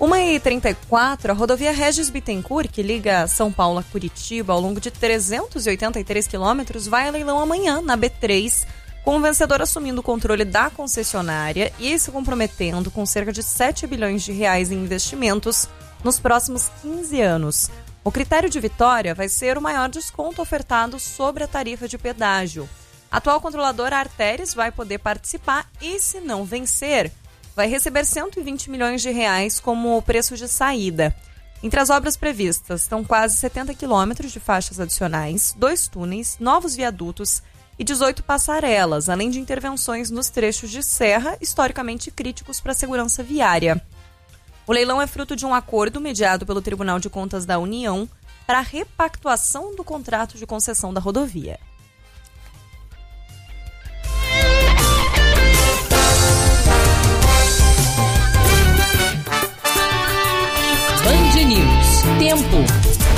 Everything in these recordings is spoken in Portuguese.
1h34, a rodovia Regis Bittencourt, que liga São Paulo a Curitiba ao longo de 383 quilômetros, vai a leilão amanhã na B3, com o vencedor assumindo o controle da concessionária e se comprometendo com cerca de 7 bilhões de reais em investimentos nos próximos 15 anos. O critério de vitória vai ser o maior desconto ofertado sobre a tarifa de pedágio. A atual controladora Artéries vai poder participar e, se não vencer, vai receber 120 milhões de reais como preço de saída. Entre as obras previstas estão quase 70 quilômetros de faixas adicionais, 2 túneis, novos viadutos e 18 passarelas, além de intervenções nos trechos de serra historicamente críticos para a segurança viária. O leilão é fruto de um acordo mediado pelo Tribunal de Contas da União para a repactuação do contrato de concessão da rodovia. Band News. Tempo.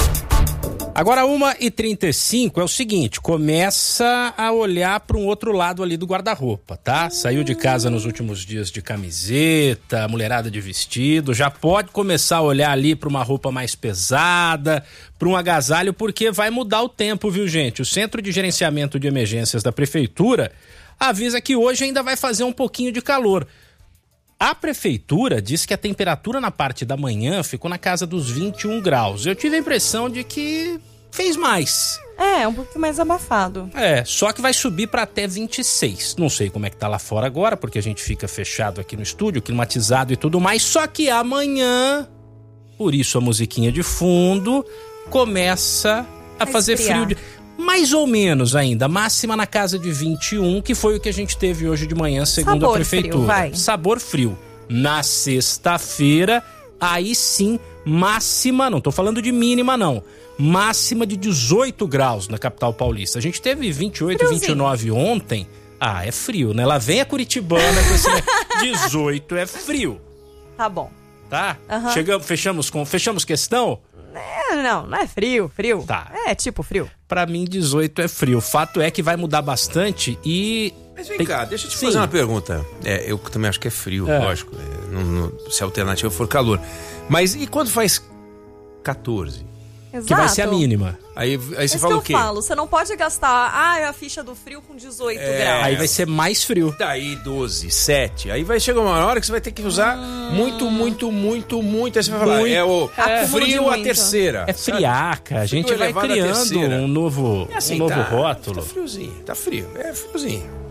Agora 1h35 é o seguinte, começa a olhar para um outro lado ali do guarda-roupa, tá? Saiu de casa nos últimos dias de camiseta, mulherada de vestido, já pode começar a olhar ali para uma roupa mais pesada, para um agasalho, porque vai mudar o tempo, viu, gente? O Centro de Gerenciamento de Emergências da Prefeitura avisa que hoje ainda vai fazer um pouquinho de calor. A prefeitura diz que a temperatura na parte da manhã ficou na casa dos 21 graus. Eu tive a impressão de que fez mais. Um pouquinho mais abafado. Só que vai subir para até 26. Não sei como é que tá lá fora agora, porque a gente fica fechado aqui no estúdio, climatizado e tudo mais. Só que amanhã, por isso a musiquinha de fundo, começa a fazer esfriar. frio. Mais ou menos ainda, máxima na casa de 21, que foi o que a gente teve hoje de manhã, segundo Sabor a prefeitura. frio, vai. Sabor frio. Na sexta-feira, aí sim, máxima, não tô falando de mínima não, máxima de 18 graus na capital paulista. A gente teve 28, Friozinho. 29 ontem. É frio, né? Lá vem a curitibana com esse 18 é frio, Tá bom. tá? Aham. Fechamos questão? Não é frio. Tá. É tipo frio. Pra mim, 18 é frio. O fato é que vai mudar bastante e... Mas vem cá, deixa eu te Sim. fazer uma pergunta. Eu também acho que é frio, lógico. Se a alternativa for calor. Mas e quando faz 14? Exato. Que vai ser a mínima. Aí você Isso fala que o quê? eu falo, você não pode gastar a ficha do frio com 18 graus. Aí vai ser mais frio. Daí 12, 7. Aí vai chegar uma hora que você vai ter que usar muito. Aí você vai falar, Muito. é o Acúmulo de frio a muito. terceira. É friaca. A gente vai elevado à criando terceira. um novo É assim, rótulo. Tá friozinho, tá frio. É friozinho.